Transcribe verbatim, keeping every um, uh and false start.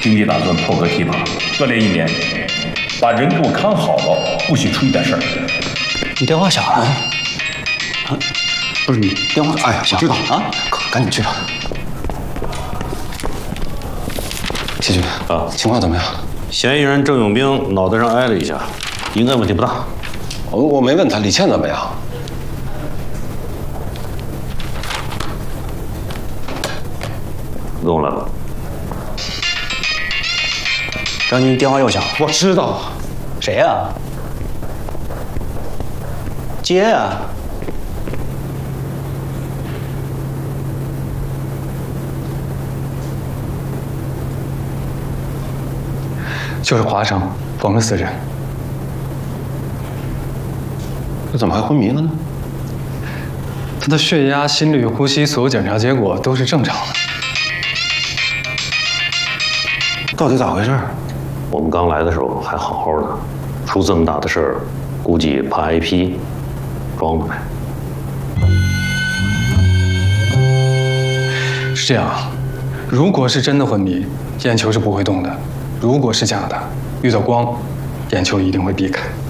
经济打算破格提拔，锻炼一年，把人给我看好了，不许出一点事儿。 你电话响了。啊，不是你电话， 哎呀，我知道啊， 赶紧去吧。谢局啊，情况怎么样？ 嫌疑人郑永兵脑袋上挨了一下，应该问题不大。 我我没问他李倩怎么样。 跟我来吧。 张军电话又响了。 我知道。 谁呀？接啊！ 就是华生缝了死人。 这怎么还昏迷了呢？ 他的血压、心率、呼吸所有检查结果都是正常的。 到底咋回事？ 我们刚来的时候还好好的，出这么大的事儿，估计怕挨批，装的呗。 是这样，如果是真的昏迷，眼球是不会动的；如果是假的，遇到光，眼球一定会避开。